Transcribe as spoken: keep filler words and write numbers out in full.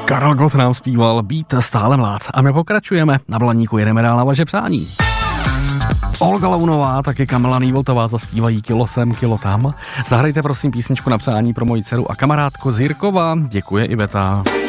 Karel Gott nám zpíval Být stále mlád. A my pokračujeme. Na Blaníku jedeme dál na vaše přání. Olga Launová, taky Kamila Nývoltová zaspívají Kilo sem, kilo tam. Zahrajte prosím písničku na přání pro moji dceru a kamarádku z Jirkova. Děkuje Iveta.